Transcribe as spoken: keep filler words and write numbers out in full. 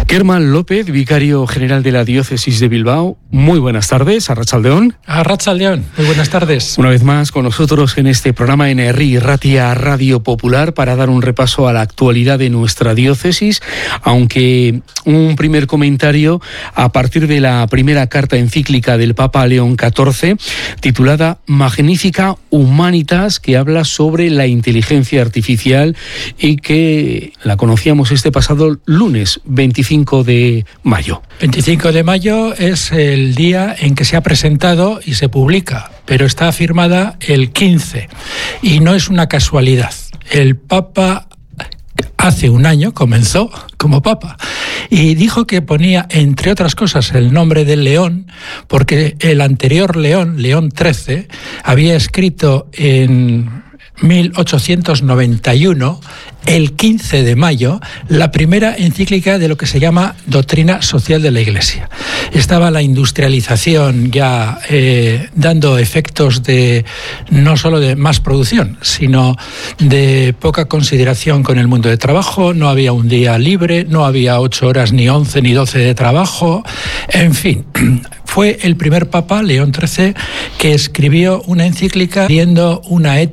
Kerman López, vicario general de la Diócesis de Bilbao. Muy buenas tardes, Arratsaldeón. Arratsaldeón, muy buenas tardes. Una vez más con nosotros en este programa en Herri Ratia Radio Popular para dar un repaso a la actualidad de nuestra diócesis, aunque un primer comentario a partir de la primera carta encíclica del Papa León catorce, titulada Magnificat Humanitas, que habla sobre la inteligencia artificial y que la conocíamos este pasado lunes veinticinco de mayo. veinticinco de mayo es el día en que se ha presentado y se publica, pero está firmada el quince y no es una casualidad. El Papa hace un año comenzó como Papa y dijo que ponía, entre otras cosas, el nombre del León porque el anterior León, León trece, había escrito en mil ochocientos noventa y uno, el quince de mayo, la primera encíclica de lo que se llama Doctrina Social de la Iglesia. Estaba la industrialización ya eh, dando efectos de no solo de más producción, sino de poca consideración con el mundo de trabajo. No había un día libre, no había ocho horas, ni once, ni doce de trabajo. En fin, fue el primer Papa, León trece, que escribió una encíclica pidiendo una ética